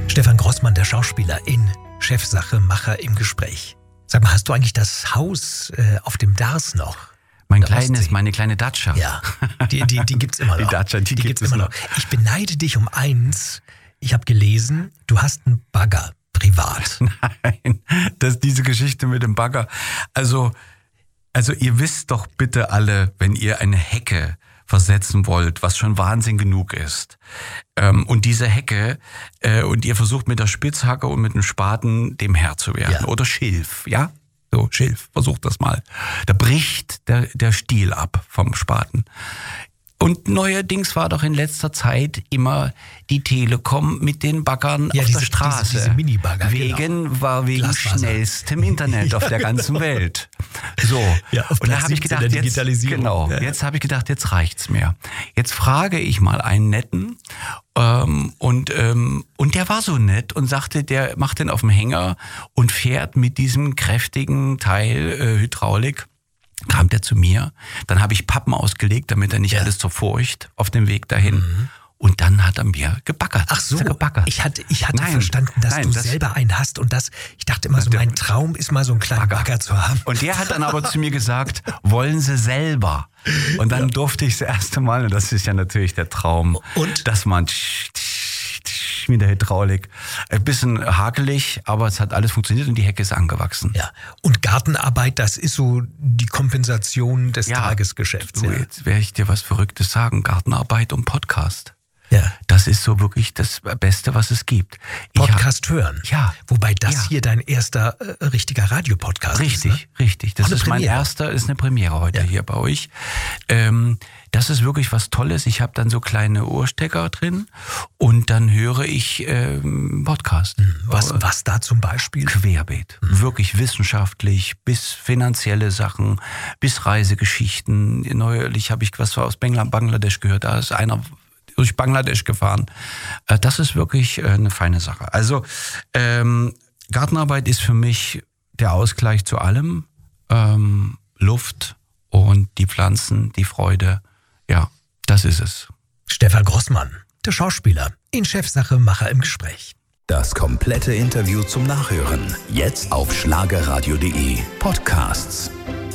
Stefan Grossmann, der Schauspieler in Chefsache Macher im Gespräch. Sag mal, hast du eigentlich das Haus auf dem Dars noch? Meine kleine Datscha. Ja, die gibt's immer noch. Die Datscha, die gibt's immer noch. Ich beneide dich um eins. Ich habe gelesen, du hast einen Bagger privat. Nein, diese Geschichte mit dem Bagger. Also ihr wisst doch bitte alle, wenn ihr eine Hecke versetzen wollt, was schon Wahnsinn genug ist. Und diese Hecke, und ihr versucht mit der Spitzhacke und mit dem Spaten dem Herr zu werden. Ja. Oder Schilf, ja? So, Schilf, versucht das mal. Da bricht der Stiel ab vom Spaten. Und neuerdings war doch in letzter Zeit immer die Telekom mit den Baggern auf der Straße. Diese Mini-Bagger, wegen schnellstem Internet auf der ganzen Welt. So. Ja, auf und da habe ich gedacht, jetzt habe ich gedacht, jetzt reicht's mir. Jetzt frage ich mal einen Netten, und der war so nett und sagte, der macht den auf dem Hänger und fährt mit diesem kräftigen Teil Hydraulik. Kam der zu mir, dann habe ich Pappen ausgelegt, damit er nicht alles zerfurcht auf dem Weg dahin. Mhm. Und dann hat er mir gebaggert. Ach so, ich hatte verstanden, dass du selber einen hast und ich dachte immer so, mein Traum ist mal so einen kleinen Bagger zu haben. Und der hat dann aber zu mir gesagt, wollen Sie selber? Und dann durfte ich das erste Mal, und das ist ja natürlich der Traum, dass man mit der Hydraulik. Ein bisschen hakelig, aber es hat alles funktioniert und die Hecke ist angewachsen. Ja. Und Gartenarbeit, das ist so die Kompensation des Tagesgeschäfts. So, jetzt werde ich dir was Verrücktes sagen. Gartenarbeit und Podcast. Ja. Das ist so wirklich das Beste, was es gibt. Podcast hören. Ja. Wobei das hier dein erster richtiger Radiopodcast ist. Richtig. Das ist mein erster, ist eine Premiere heute hier bei euch. Das ist wirklich was Tolles. Ich habe dann so kleine Ohrstecker drin und dann höre ich Podcast. Was da zum Beispiel? Querbeet. Wirklich wissenschaftlich, bis finanzielle Sachen, bis Reisegeschichten. Neulich habe ich was aus Bangladesch gehört. Da ist einer durch Bangladesch gefahren. Das ist wirklich eine feine Sache. Also Gartenarbeit ist für mich der Ausgleich zu allem. Luft und die Pflanzen, die Freude. Ja, das ist es. Stefan Grossmann, der Schauspieler, in Chefsache Macher im Gespräch. Das komplette Interview zum Nachhören. Jetzt auf schlagerradio.de Podcasts.